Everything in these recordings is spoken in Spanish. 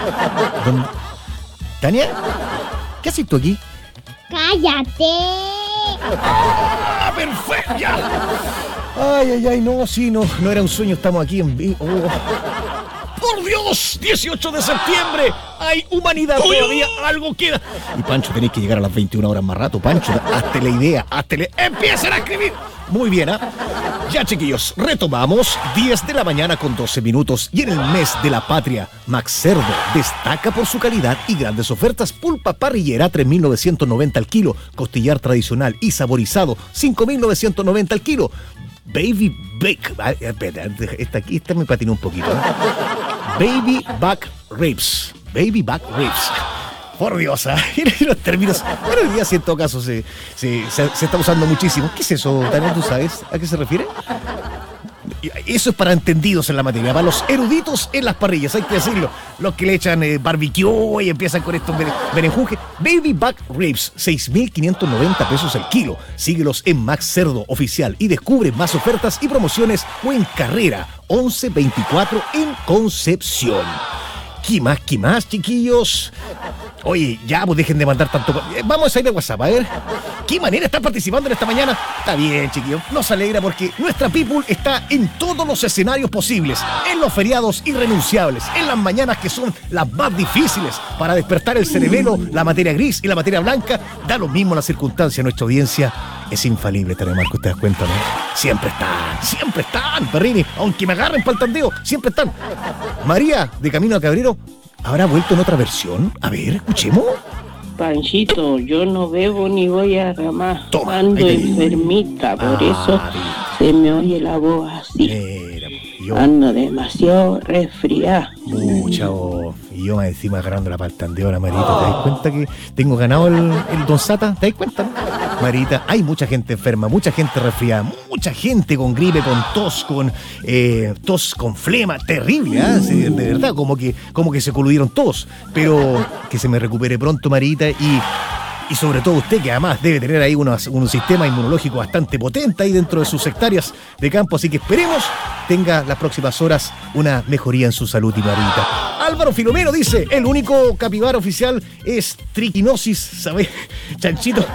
¿Tania? ¿Qué haces tú aquí? ¡Cállate! ¡Ah, perfecto! Ya. Ay, no, sí, no era un sueño, estamos aquí en vivo. ¡Por Dios! 18 de septiembre. Hay humanidad todavía, algo queda. Y Pancho, tenéis que llegar a las 21 horas más rato. Pancho, hazte la idea, ¡empiecen a escribir! Muy bien, ¿ah? Ya, chiquillos, retomamos. 10 de la mañana con 12 minutos. Y en el mes de la patria, Max Cerdo destaca por su calidad y grandes ofertas. Pulpa parrillera, 3.990 al kilo. Costillar tradicional y saborizado, 5.990 al kilo. Baby Back. Esta me patinó un poquito, ¿eh? Baby Back Ribs. Baby Back Ribs. Por Dios, los términos. Pero hoy día, si en todo caso se está usando muchísimo. ¿Qué es eso, Daniel? ¿Tú sabes a qué se refiere? Eso es para entendidos en la materia, para los eruditos en las parrillas, hay que decirlo. Los que le echan barbecue y empiezan con estos berenjuje. Baby Back Ribs, 6.590 pesos el kilo. Síguelos en Max Cerdo Oficial y descubre más ofertas y promociones o en Carrera 1124 en Concepción. ¿Qué más, chiquillos? Oye, ya, pues dejen de mandar tanto. Vamos a ir a WhatsApp, a ver. ¿Qué manera están participando en esta mañana? Está bien, chiquillos. Nos alegra porque nuestra people está en todos los escenarios posibles. En los feriados irrenunciables. En las mañanas que son las más difíciles para despertar el cerebelo, la materia gris y la materia blanca. Da lo mismo la circunstancia. Nuestra audiencia es infalible, Telemarco, ¿te das cuenta, no? Siempre están, perrini. Aunque me agarren para el tandeo, siempre están. María, de camino a Cabrero, ¿habrá vuelto en otra versión? A ver, escuchemos. Panchito, yo no bebo ni voy a ramar. Toma, ando enfermita, por eso se me oye la voz así. Ando demasiado resfriada. Mucha voz. Y yo encima agarrándola para el tandeo, la Marita. ¿Te das cuenta que tengo ganado el Don Sata? ¿Te das cuenta? Marita, hay mucha gente enferma, mucha gente resfriada, mucha gente con gripe, con tos con flema. Terrible, ¿eh? Sí, de verdad, como que se coludieron todos. Pero que se me recupere pronto, Marita, y sobre todo usted, que además debe tener ahí un sistema inmunológico bastante potente ahí dentro de sus hectáreas de campo, así que esperemos tenga las próximas horas una mejoría en su salud, y Marita. Álvaro Filomeno dice, el único capibara oficial es triquinosis, ¿sabes? Chanchito.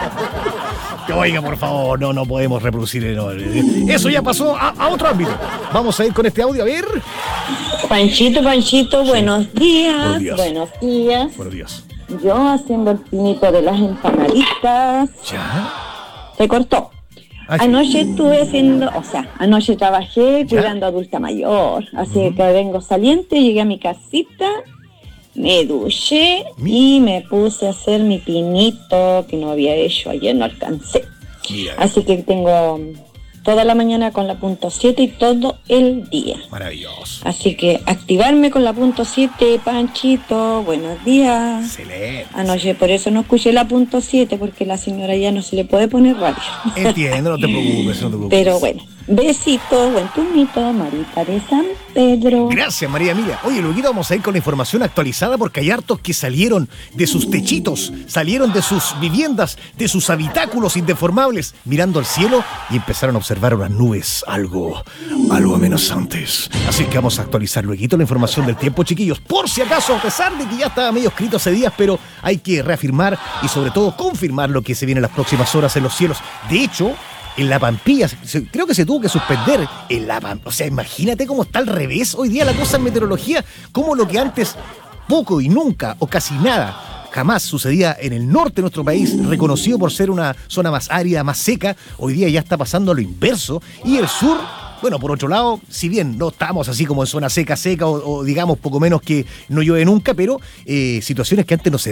Oiga, por favor, no podemos reproducir eso ya pasó a otro ámbito. Vamos a ir con este audio, a ver. Panchito, buenos días. Buenos días. Buenos días. Yo haciendo el pinito de las empanaditas. ¿Ya? Se cortó. Anoche estuve anoche trabajé cuidando a adulta mayor. Así que vengo saliente, llegué a mi casita, me duché y me puse a hacer mi pinito que no había hecho ayer, no alcancé. Mira. Así que tengo toda la mañana con la .7 y todo el día. Maravilloso. Así que activarme con la .7, Panchito, buenos días. Excelente. Anoche por eso no escuché la .7, porque la señora ya no se le puede poner radio. Entiendo, no te preocupes. Pero bueno, besito, buen turnito, Marita de San Pedro. Gracias, María Emilia. Oye, luego vamos a ir con la información actualizada porque hay hartos que salieron de sus techitos, salieron de sus viviendas, de sus habitáculos indeformables, mirando al cielo y empezaron a observar unas nubes algo amenazantes. Así que vamos a actualizar luego la información del tiempo, chiquillos. Por si acaso, a pesar de que ya estaba medio escrito hace días, pero hay que reafirmar y sobre todo confirmar lo que se viene en las próximas horas en los cielos. De hecho, en La Pampilla, creo que se tuvo que suspender en La Pampilla. O sea, imagínate cómo está al revés hoy día la cosa en meteorología, como lo que antes poco y nunca o casi nada jamás sucedía en el norte de nuestro país, reconocido por ser una zona más árida, más seca, hoy día ya está pasando a lo inverso, y el sur, bueno, por otro lado, si bien no estamos así como en zona seca o digamos poco menos que no llueve nunca, pero situaciones que antes no se